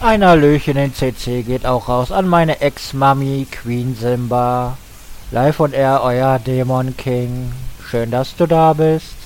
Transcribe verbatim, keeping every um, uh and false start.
Ein Hallöchen in C C geht auch raus an meine Ex-Mami Queen Simba. Live on Air, euer Dämon King. Schön, dass du da bist.